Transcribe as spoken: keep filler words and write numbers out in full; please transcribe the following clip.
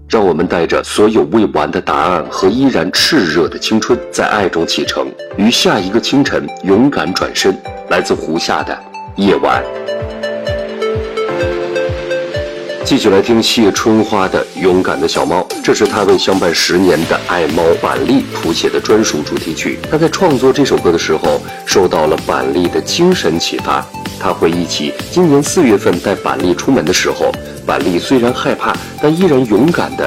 让我们带着所有未完的答案和依然炽热的青春，在爱中启程，于下一个清晨勇敢转身。来自胡夏的夜晚。继续来听谢春花的《勇敢的小猫》，这是他为相伴十年的爱猫板栗谱写的专属主题曲。他在创作这首歌的时候，受到了板栗的精神启发。他回忆起今年四月份带板栗出门的时候，板栗虽然害怕，但依然勇敢地